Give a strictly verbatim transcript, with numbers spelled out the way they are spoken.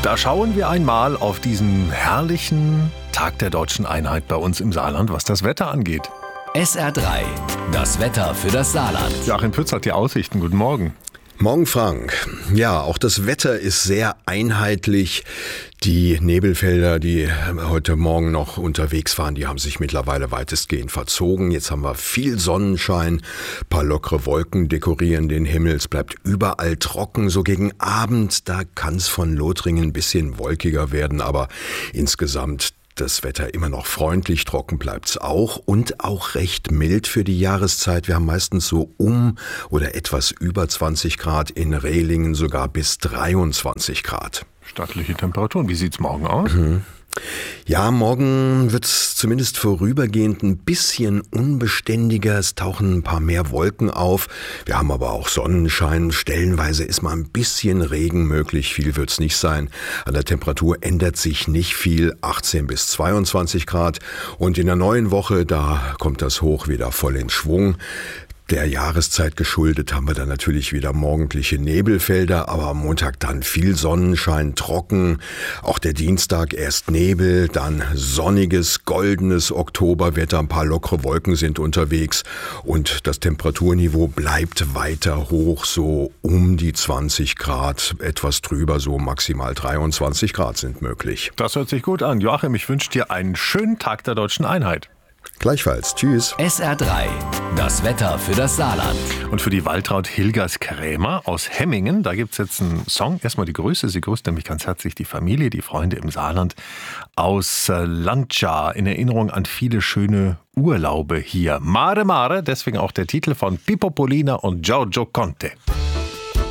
Da schauen wir einmal auf diesen herrlichen Tag der deutschen Einheit bei uns im Saarland, was das Wetter angeht. S R drei, das Wetter für das Saarland. Joachim Pütz hat die Aussichten. Guten Morgen. Morgen, Frank. Ja, auch das Wetter ist sehr einheitlich. Die Nebelfelder, die heute Morgen noch unterwegs waren, die haben sich mittlerweile weitestgehend verzogen. Jetzt haben wir viel Sonnenschein, ein paar lockere Wolken dekorieren den Himmel. Es bleibt überall trocken. So gegen Abend, da kann es von Lothringen ein bisschen wolkiger werden, aber insgesamt das Wetter immer noch freundlich, trocken bleibt's auch und auch recht mild für die Jahreszeit. Wir haben meistens so um oder etwas über zwanzig Grad, in Rehlingen sogar bis dreiundzwanzig Grad. Stattliche Temperaturen. Wie sieht's morgen aus? Mhm. Ja, morgen wird's zumindest vorübergehend ein bisschen unbeständiger. Es tauchen ein paar mehr Wolken auf. Wir haben aber auch Sonnenschein. Stellenweise ist mal ein bisschen Regen möglich. Viel wird's nicht sein. An der Temperatur ändert sich nicht viel. achtzehn bis zweiundzwanzig Grad. Und in der neuen Woche, da kommt das Hoch wieder voll in Schwung. Der Jahreszeit geschuldet haben wir dann natürlich wieder morgendliche Nebelfelder, aber am Montag dann viel Sonnenschein, trocken. Auch der Dienstag erst Nebel, dann sonniges, goldenes Oktoberwetter, ein paar lockere Wolken sind unterwegs und das Temperaturniveau bleibt weiter hoch, so um die zwanzig Grad, etwas drüber, so maximal dreiundzwanzig Grad sind möglich. Das hört sich gut an. Joachim, ich wünsche dir einen schönen Tag der deutschen Einheit. Gleichfalls. Tschüss. S R drei, das Wetter für das Saarland. Und für die Waltraud Hilgers Krämer aus Hemmingen, da gibt es jetzt einen Song. Erstmal die Grüße. Sie grüßt nämlich ganz herzlich die Familie, die Freunde im Saarland aus Lancia in Erinnerung an viele schöne Urlaube hier. Mare Mare, deswegen auch der Titel von Pippo Polina und Giorgio Conte.